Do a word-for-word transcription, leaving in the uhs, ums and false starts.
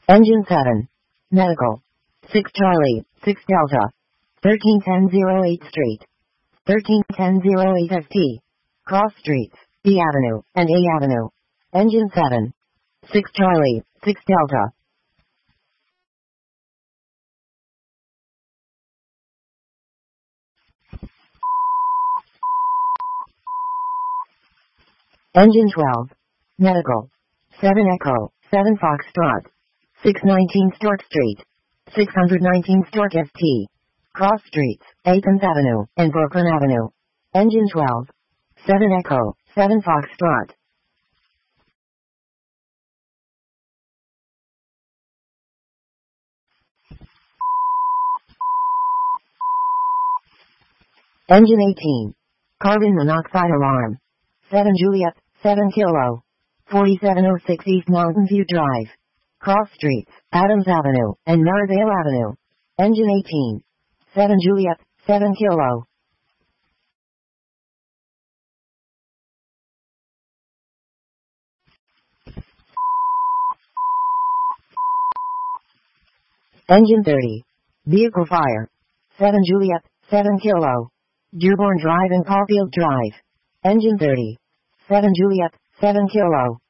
Engine seven. Medical. six Charlie, six Delta. thirteen ten oh eight Street. thirteen ten oh eight S T. Cross Streets, B Avenue, and A Avenue. Engine seven. six Charlie, six Delta. Engine twelve. Medical. seven Echo, seven Foxtrot. six nineteen Stork Street. six nineteen Stork S T. Cross Streets, Athens Avenue, and Brooklyn Avenue. Engine twelve. seven Echo, seven Foxtrot. Engine eighteen. Carbon monoxide alarm. seven Juliet, seven Kilo. forty-seven oh six East Mountain View Drive. Cross Streets, Adams Avenue, and Maryvale Avenue. Engine eighteen. seven Juliet, seven Kilo. Engine thirty. Vehicle fire. seven Juliet, seven Kilo. Dearborn Drive and Caulfield Drive. Engine thirty. seven Juliet, seven Kilo.